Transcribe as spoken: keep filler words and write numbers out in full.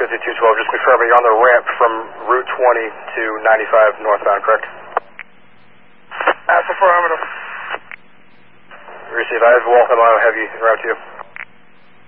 fifty-two twelve, just confirming you're on the ramp from Route twenty to ninety-five northbound, correct? That's affirmative. Receive, I have Waltham Auto Heavy en route to you.